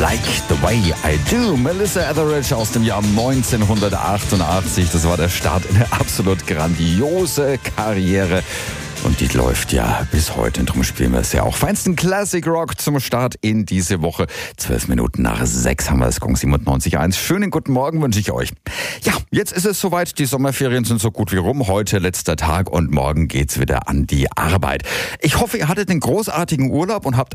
Like the Way I Do. Melissa Etheridge aus dem Jahr 1988. Das war der Start in eine absolut grandiose Karriere. Und die läuft ja bis heute. Und darum spielen wir es ja auch. Feinsten Classic Rock zum Start in diese Woche. 12 Minuten nach 6 haben wir das Gong 97.1. Schönen guten Morgen wünsche ich euch. Ja, jetzt ist es soweit. Die Sommerferien sind so gut wie rum. Heute letzter Tag und morgen geht's wieder an die Arbeit. Ich hoffe, ihr hattet einen großartigen Urlaub und habt